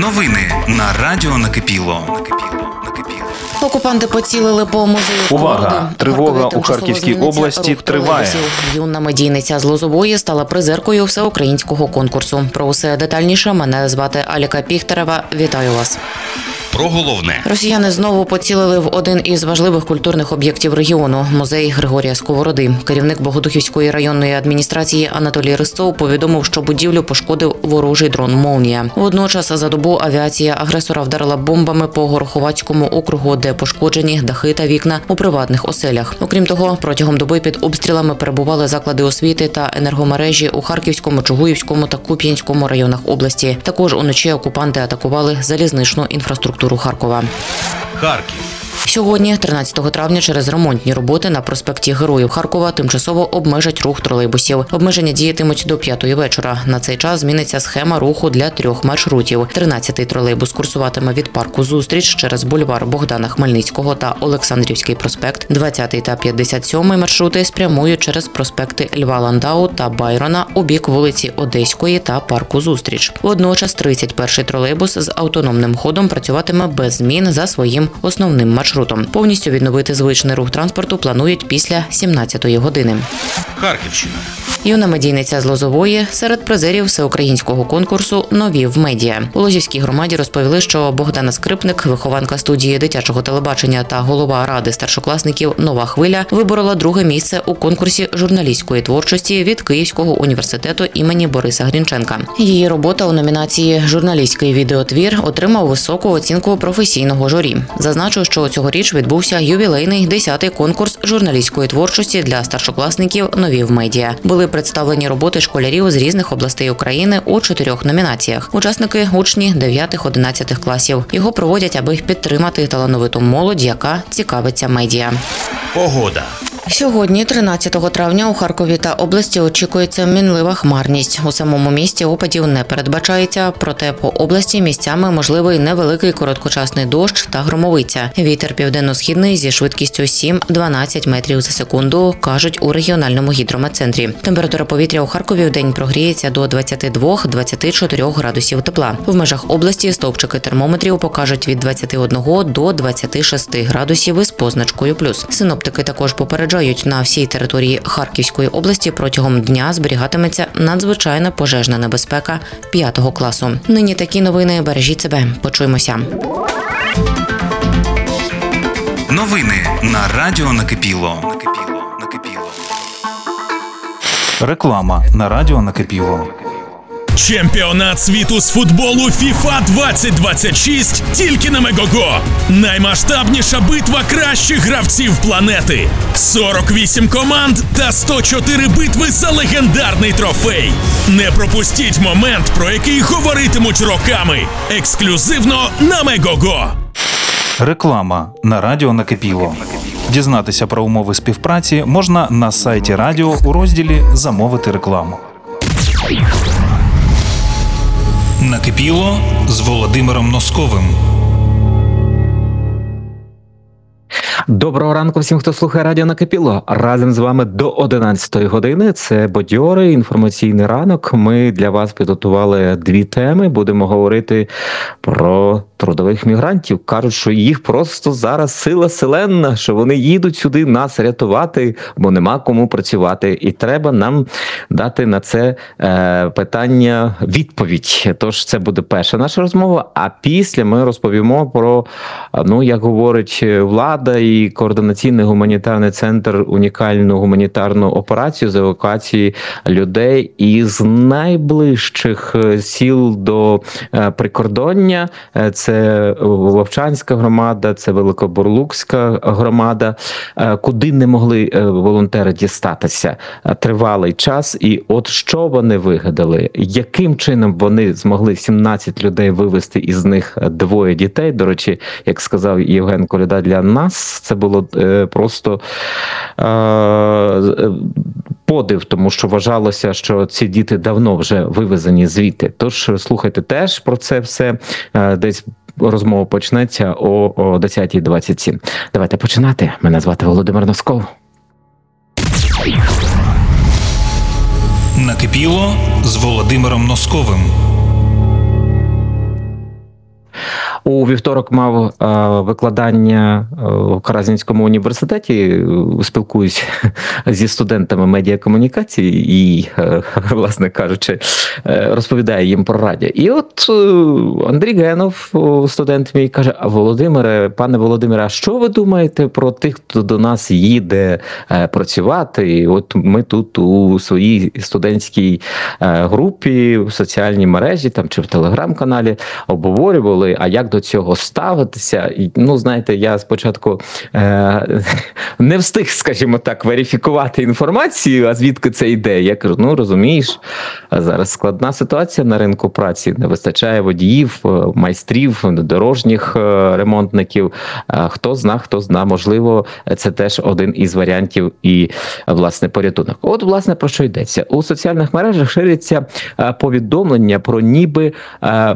Новини на радіо Накипіло. Окупанти поцілили по музею Сковороди. Увага! Тривога у Харківській області триває. Юна медійниця з Лозової стала призеркою всеукраїнського конкурсу. Про усе детальніше. Мене звати Аліка Піхтерева. Вітаю вас. Про головне. Росіяни знову поцілили в один із важливих культурних об'єктів регіону – музей Григорія Сковороди. Керівник Богодухівської районної адміністрації Анатолій Ристов повідомив, що будівлю пошкодив ворожий дрон «Молнія». Водночас за добу авіація агресора вдарила бомбами по Гороховацькому округу, де пошкоджені дахи та вікна у приватних оселях. Окрім того, протягом доби під обстрілами перебували заклади освіти та енергомережі у Харківському, Чугуївському та Куп'янському районах області. Також уночі окупанти атакували залізничну інфраструктуру Харкова. Харків. Сьогодні, 13 травня, через ремонтні роботи на проспекті Героїв Харкова тимчасово обмежать рух тролейбусів. Обмеження діятимуть до 5-ї вечора. На цей час зміниться схема руху для 3 маршрутів. 13-й тролейбус курсуватиме від парку «Зустріч» через бульвар Богдана Хмельницького та Олександрівський проспект. 20-й та 57-й маршрути спрямують через проспекти Льва Ландау та Байрона у бік вулиці Одеської та парку «Зустріч». Водночас 31-й тролейбус з автономним ходом працюватиме без змін за своїм основним маршрутом. Повністю відновити звичний рух транспорту планують після 17-ї години. Харківщина. Юна медійниця з Лозової серед призерів всеукраїнського конкурсу «Нові в медіа». У Лозівській громаді розповіли, що Богдана Скрипник, вихованка студії дитячого телебачення та голова ради старшокласників «Нова хвиля», виборола 2-ге місце у конкурсі журналістської творчості від Київського університету імені Бориса Грінченка. Її робота у номінації «Журналістський відеотвір» отримав високу оцінку професійного журі. Зазначу, що цьогоріч відбувся ювілейний 10-й конкурс журналістської творчості для старшокласників «Нові в медіа». Були представлені роботи школярів з різних областей України у 4 номінаціях. Учасники – учні 9-11 класів. Його проводять, аби підтримати талановиту молодь, яка цікавиться медіа. Погода. Сьогодні, 13 травня, у Харкові та області очікується мінлива хмарність. У самому місті опадів не передбачається, проте по області місцями можливий невеликий короткочасний дощ та громовиця. Вітер південно-східний зі швидкістю 7-12 метрів за секунду, кажуть у регіональному гідрометцентрі. Температура повітря у Харкові вдень прогріється до 22-24 градусів тепла. В межах області стовпчики термометрів покажуть від 21 до 26 градусів із позначкою плюс. Синоптики також попереджають, на всій території Харківської області протягом дня зберігатиметься надзвичайна пожежна небезпека 5-го класу. Нині такі новини. Бережіть себе. Почуємося. Новини на радіо Накипіло. Реклама на радіо Накипіло. Чемпіонат світу з футболу FIFA 2026 тільки на Мегого. Наймасштабніша битва кращих гравців планети. 48 команд та 104 битви за легендарний трофей. Не пропустіть момент, про який говоритимуть роками. Ексклюзивно на Мегого. Реклама на радіо Накипіло. Дізнатися про умови співпраці можна на сайті радіо у розділі «Замовити рекламу». Накипіло з Володимиром Носковим. Доброго ранку всім, хто слухає радіо Накипіло. Разом з вами до 11-ї години. Це бадьорий інформаційний ранок. Ми для вас підготували 2 теми. Будемо говорити про трудових мігрантів. Кажуть, що їх просто зараз сила селенна, що вони їдуть сюди нас рятувати, бо нема кому працювати. І треба нам дати на це питання відповідь. Тож це буде перша наша розмова, а після ми розповімо про, як говорить влада і координаційний гуманітарний центр, унікальну гуманітарну операцію з евакуації людей із найближчих сіл до прикордоння. Це Вовчанська громада, це Великобурлукська громада, куди не могли волонтери дістатися тривалий час. І от що вони вигадали? Яким чином вони змогли 17 людей вивезти, із них 2 дітей? До речі, як сказав Євген Коляда, для нас це було просто подив, тому що вважалося, що ці діти давно вже вивезені звідти. Тож слухайте теж про це все. Десь розмова почнеться о 10:27. Давайте починати. Мене звати Володимир Носков. Накипіло з Володимиром Носковим. у вівторок мав викладання в Каразінському університеті, спілкуюсь зі студентами медіакомунікації і, власне кажучи, розповідаю їм про радіо. І от Андрій Генов, студент мій, каже: пане Володимире, а що ви думаєте про тих, хто до нас їде працювати? І от ми тут у своїй студентській групі, в соціальній мережі там чи в телеграм-каналі обговорювали, а як до цього ставитися. І, знаєте, я спочатку не встиг, скажімо так, верифікувати інформацію, а звідки це йде. Я кажу, розумієш, зараз складна ситуація на ринку праці, не вистачає водіїв, майстрів, дорожніх ремонтників. Хто зна, можливо, це теж один із варіантів і, власне, порятунок. От, власне, про що йдеться. У соціальних мережах ширяться повідомлення про ніби